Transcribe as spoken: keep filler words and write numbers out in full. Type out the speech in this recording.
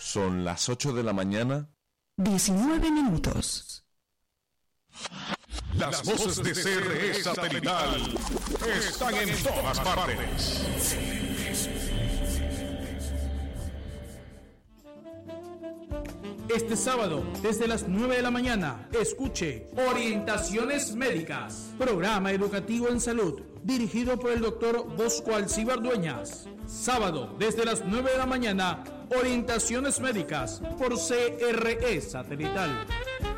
Son las ocho de la mañana. diecinueve minutos. Las voces de C R E Satelital están en todas partes. Este sábado, desde las nueve de la mañana, escuche Orientaciones Médicas, programa educativo en salud, dirigido por el doctor Bosco Alcibar Dueñas. Sábado, desde las nueve de la mañana, Orientaciones Médicas, por C R E Satelital.